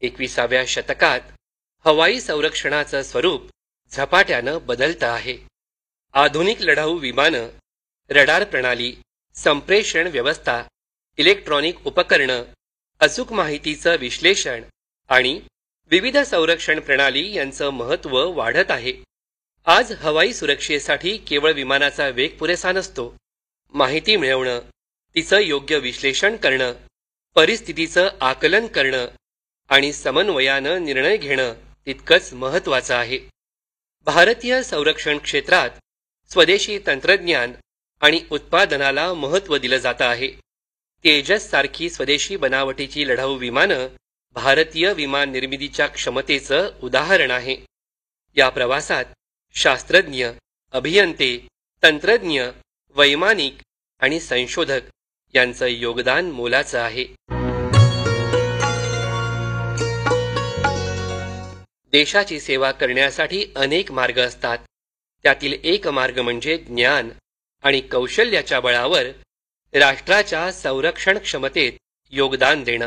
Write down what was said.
21व्या शतकात हवाई संरक्षणाचं स्वरूप झपाट्यानं बदलतं आहे. आधुनिक लढाऊ विमानं, रडार प्रणाली, संप्रेषण व्यवस्था, इलेक्ट्रॉनिक उपकरणं, अचूक माहितीचं विश्लेषण आणि विविध संरक्षण प्रणाली यांचं महत्त्व वाढत आहे. आज हवाई सुरक्षेसाठी केवळ विमानाचा वेग पुरेसा नसतो. माहिती मिळवणं, तिचं योग्य विश्लेषण करणं, परिस्थितीचं आकलन करणं आणि समन्वयानं निर्णय घेणं तितकंच महत्त्वाचं आहे. भारतीय संरक्षण क्षेत्रात स्वदेशी तंत्रज्ञान आणि उत्पादनाला महत्त्व दिलं जातं आहे. तेजस सारखी स्वदेशी बनावटीची लढाऊ विमानं भारतीय विमान निर्मितीच्या क्षमतेचं उदाहरण आहे. या प्रवासात शास्त्रज्ञ, अभियंते, तंत्रज्ञ, वैमानिक आणि संशोधक यांचं योगदान मोलाचं आहे. देशाची सेवा करण्यासाठी अनेक मार्ग असतात. त्यातील एक मार्ग म्हणजे ज्ञान आणि कौशल्याच्या बळावर राष्ट्राच्या संरक्षण क्षमतेत योगदान देणं.